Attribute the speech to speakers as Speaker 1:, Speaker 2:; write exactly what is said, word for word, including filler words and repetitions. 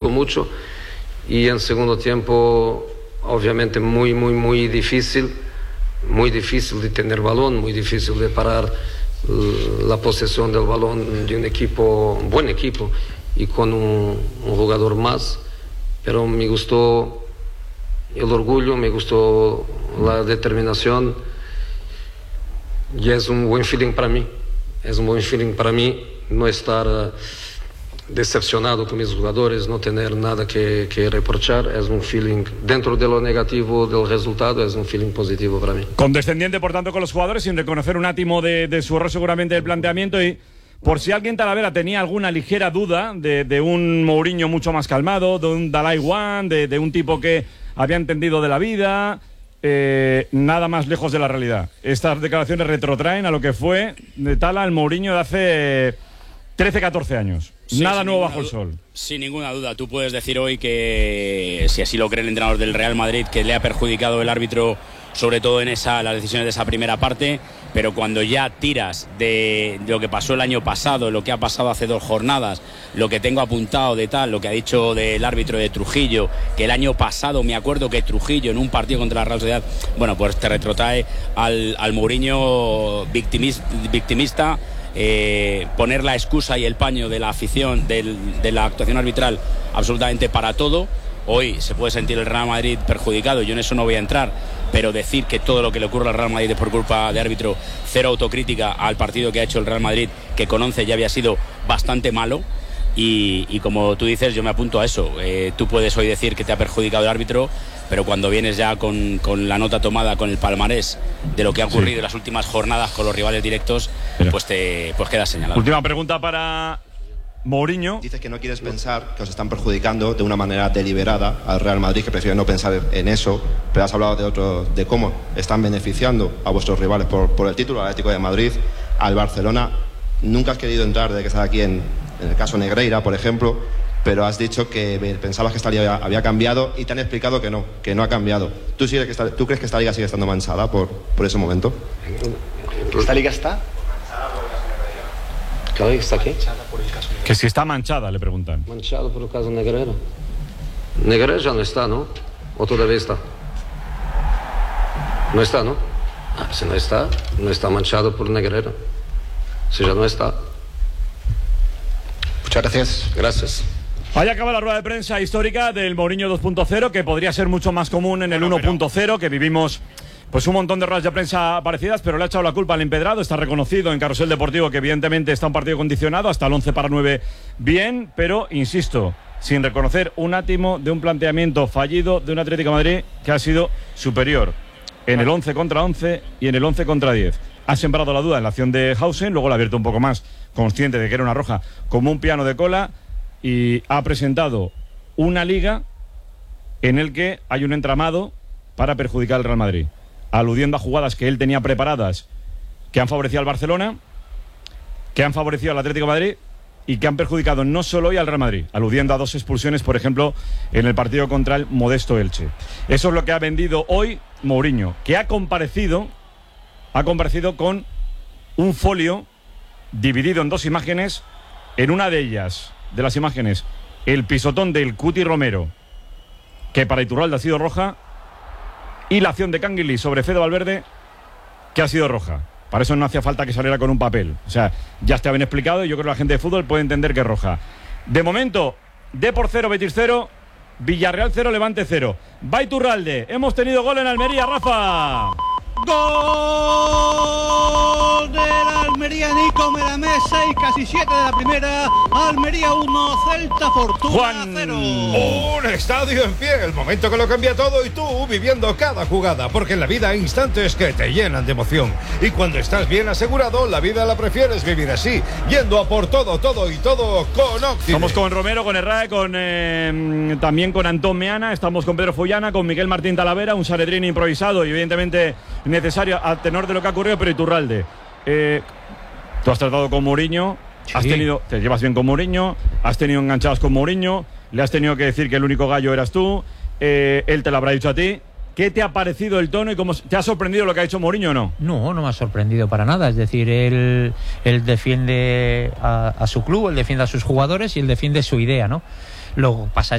Speaker 1: mucho. Y en segundo tiempo, obviamente muy, muy, muy difícil, muy difícil de tener balón, muy difícil de parar la posesión del balón de un equipo, un buen equipo, y con un, un jugador más. Pero me gustó el orgullo, me gustó la determinación, y es un buen feeling para mí, es un buen feeling para mí no estar uh, decepcionado con mis jugadores, no tener nada que, que reprochar. Es un feeling, dentro de lo negativo del resultado, es un feeling positivo para mí.
Speaker 2: Condescendiente, por tanto, con los jugadores, sin reconocer un átimo de, de su error seguramente del planteamiento. Y por si alguien, Talavera, tenía alguna ligera duda de, de un Mourinho mucho más calmado, de un Dalai Wan, de, de un tipo que había entendido de la vida, eh, nada más lejos de la realidad. Estas declaraciones retrotraen a lo que fue de Tala el Mourinho de hace trece, catorce años. Sí, nada nuevo bajo el sol.
Speaker 3: Sin ninguna duda, tú puedes decir hoy que, si así lo cree el entrenador del Real Madrid, que le ha perjudicado el árbitro, sobre todo en esa, las decisiones de esa primera parte, pero cuando ya tiras de, de lo que pasó el año pasado, lo que ha pasado hace dos jornadas, lo que tengo apuntado de tal, lo que ha dicho del árbitro de Trujillo, que el año pasado me acuerdo que Trujillo en un partido contra la Real Sociedad, bueno, pues te retrotrae al, al Mourinho victimis, victimista. Eh, poner la excusa y el paño de la afición, del, de la actuación arbitral absolutamente para todo. Hoy se puede sentir el Real Madrid perjudicado, yo en eso no voy a entrar, pero decir que todo lo que le ocurre al Real Madrid es por culpa de árbitro, cero autocrítica al partido que ha hecho el Real Madrid, que con once ya había sido bastante malo. Y, y como tú dices, yo me apunto a eso. Eh, tú puedes hoy decir que te ha perjudicado el árbitro, pero cuando vienes ya con, con la nota tomada, con el palmarés de lo que ha ocurrido sí. en las últimas jornadas con los rivales directos, pero, pues te pues queda señalado.
Speaker 2: Última pregunta para Mourinho.
Speaker 4: Dices que no quieres pensar que os están perjudicando de una manera deliberada al Real Madrid, que prefiere no pensar en eso, pero has hablado de otro, de cómo están beneficiando a vuestros rivales por, por el título, al Atlético de Madrid, al Barcelona. Nunca has querido entrar desde que estás aquí en, en el caso Negreira, por ejemplo, pero has dicho que pensabas que esta liga había cambiado y te han explicado que no, que no ha cambiado. ¿Tú, sigues que esta, ¿tú crees que esta liga sigue estando manchada por, por ese momento?
Speaker 5: ¿Esta liga está?
Speaker 1: ¿Qué liga está aquí?
Speaker 2: Que si está manchada, le preguntan.
Speaker 1: Manchado por el caso Negreira. Negreira ya no está, ¿no? ¿O todavía está? No está, ¿no? Ah, si no está, no está manchado por Negreira. Si ya no está.
Speaker 5: Muchas gracias.
Speaker 1: Gracias.
Speaker 2: Ahí acaba la rueda de prensa histórica del Mourinho dos punto cero, que podría ser mucho más común en el uno punto cero, que vivimos pues un montón de ruedas de prensa parecidas, pero le ha echado la culpa al empedrado. Está reconocido en Carrusel Deportivo que evidentemente está un partido condicionado, hasta el once para nueve bien, pero insisto, sin reconocer un átimo de un planteamiento fallido de un Atlético de Madrid que ha sido superior en el once contra once y en el once contra diez. Ha sembrado la duda en la acción de Hausen, luego la ha abierto un poco más, consciente de que era una roja, como un piano de cola, y ha presentado una liga en el que hay un entramado para perjudicar al Real Madrid, aludiendo a jugadas que él tenía preparadas que han favorecido al Barcelona, que han favorecido al Atlético de Madrid y que han perjudicado no solo hoy al Real Madrid, aludiendo a dos expulsiones, por ejemplo, en el partido contra el modesto Elche. Eso es lo que ha vendido hoy Mourinho, que ha comparecido ha comparecido con un folio dividido en dos imágenes. En una de ellas, de las imágenes, el pisotón del Cuti Romero, que para Iturralde ha sido roja, y la acción de Canguilí sobre Fede Valverde, que ha sido roja. Para eso no hacía falta que saliera con un papel. O sea, ya está bien explicado y yo creo que la gente de fútbol puede entender que es roja. De momento, Depor cero, Betis cero, Villarreal cero, Levante cero. Va Iturralde. Hemos tenido gol en Almería, Rafa.
Speaker 6: Gol de la Almería, Nico Meramés, seis, casi siete de la primera. Almería uno, Celta Fortuna cero.
Speaker 7: Un estadio en pie, el momento que lo cambia todo, y tú viviendo cada jugada, porque en la vida hay instantes que te llenan de emoción, y cuando estás bien asegurado, la vida la prefieres vivir así, yendo a por todo, todo y todo con Octibet.
Speaker 2: Estamos con Romero, con Herrera, con eh, también con Antón Meana, estamos con Pedro Follana, con Miguel Martín Talavera, un Sanedrín improvisado y evidentemente necesario a tenor de lo que ha ocurrido, pero Iturralde, eh, tú has tratado con Mourinho, sí. has tenido, te llevas bien con Mourinho, has tenido enganchados con Mourinho, le has tenido que decir que el único gallo eras tú, eh, él te lo habrá dicho a ti. ¿Qué te ha parecido el tono y cómo te ha sorprendido lo que ha hecho Mourinho o no?
Speaker 8: No, no me ha sorprendido para nada. Es decir, él, él defiende a, a su club, él defiende a sus jugadores y él defiende su idea, ¿no? Lo pasa